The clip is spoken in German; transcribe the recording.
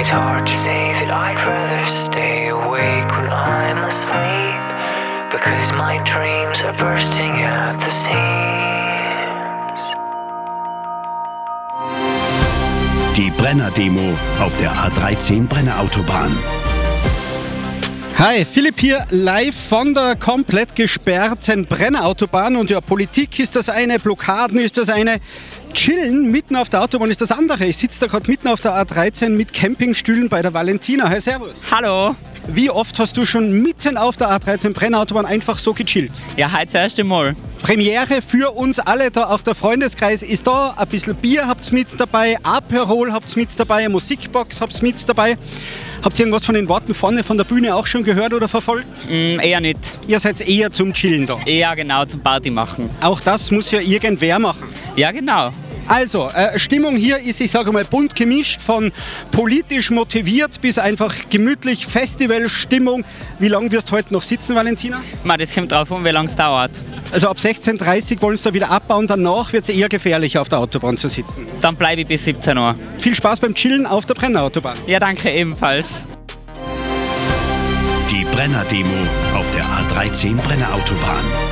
It's hard to say that I'd rather stay awake when I'm asleep, because my dreams are bursting at the seams. Die Brenner-Demo auf der A13 Brenner-Autobahn. Hi, Philipp hier, live von der komplett gesperrten Brenner-Autobahn. Und ja, Politik ist das eine, Blockaden ist das eine, Chillen mitten auf der Autobahn ist das andere. Ich sitze da gerade mitten auf der A13 mit Campingstühlen bei der Valentina. Hi, servus. Hallo. Wie oft hast du schon mitten auf der A13 Brenner-Autobahn einfach so gechillt? Ja, heute das erste Mal. Premiere für uns alle, da auch der Freundeskreis ist da. Ein bisschen Bier habt's mit dabei, Aperol habt's mit dabei, eine Musikbox habt's mit dabei. Habt ihr irgendwas von den Worten vorne von der Bühne auch schon gehört oder verfolgt? Eher nicht. Ihr seid eher zum Chillen da. Eher genau, zum Party machen. Auch das muss ja irgendwer machen. Ja, genau. Also, Stimmung hier ist, ich sage mal, bunt gemischt, von politisch motiviert bis einfach gemütlich Festivalstimmung. Wie lange wirst du heute noch sitzen, Valentina? Das kommt drauf an, wie lange es dauert. Also ab 16:30 Uhr wollen sie da wieder abbauen, danach wird es eher gefährlich, auf der Autobahn zu sitzen. Dann bleibe ich bis 17 Uhr. Viel Spaß beim Chillen auf der Brenner-Autobahn. Ja, danke ebenfalls. Die Brenner-Demo auf der A13 Brenner-Autobahn.